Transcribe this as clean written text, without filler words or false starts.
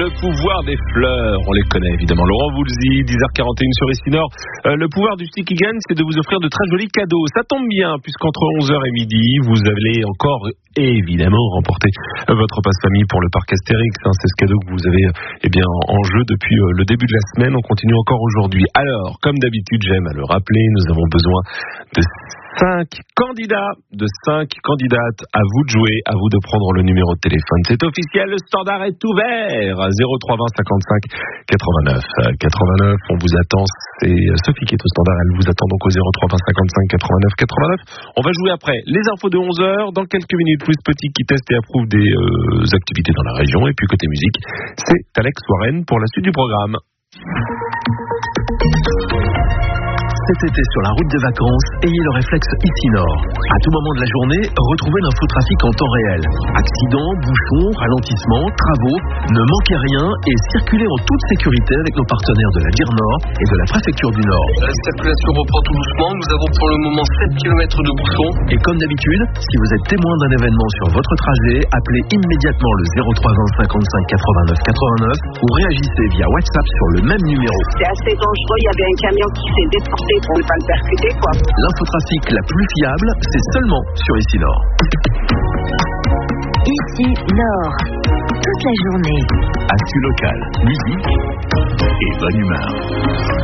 Le pouvoir des fleurs, on les connaît évidemment. Laurent Voulzy, 10h41 sur Ici Nord. Le pouvoir du stick qui gagne, c'est de vous offrir de très jolis cadeaux. Ça tombe bien, puisqu'entre 11h et midi, vous allez encore évidemment remporter votre passe-famille pour le parc Astérix. C'est ce cadeau que vous avez en jeu depuis le début de la semaine. On continue encore aujourd'hui. Alors, comme d'habitude, j'aime à le rappeler, nous avons besoin de 5 candidats, de 5 candidates. À vous de jouer, à vous de prendre le numéro de téléphone. C'est officiel, le standard est ouvert. 03 20 55 89 89. On vous attend. C'est Sophie qui est au standard. Elle vous attend donc au 03 20 55 89 89. On va jouer après les infos de 11h. Dans quelques minutes, Louis Petit qui teste et approuve des activités dans la région. Et puis côté musique, c'est Alex Warren pour la suite du programme. Cet été sur la route des vacances, ayez le réflexe Ici Nord. À tout moment de la journée, retrouvez l'infotrafic en temps réel. Accidents, bouchons, ralentissements, travaux, ne manquez rien et circulez en toute sécurité avec nos partenaires de la DIR Nord et de la préfecture du Nord. La circulation reprend tout doucement. Nous avons pour le moment 7 km de bouchons. Et comme d'habitude, si vous êtes témoin d'un événement sur votre trajet, appelez immédiatement le 03 20 55 89 89 ou réagissez via WhatsApp sur le même numéro. C'est assez dangereux, il y avait un camion qui s'est déporté pour ne pas le percuter, quoi. L'infotrafic la plus fiable, c'est seulement sur Ici Nord. Ici Nord, toute la journée. Actu local, musique et bonne humeur.